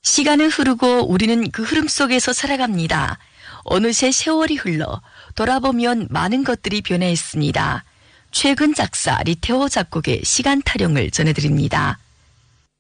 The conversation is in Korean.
시간은 흐르고 우리는 그 흐름 속에서 살아갑니다. 어느새 세월이 흘러 돌아보면 많은 것들이 변해 있습니다. 최근 작사 리테오 작곡의 시간 타령을 전해드립니다.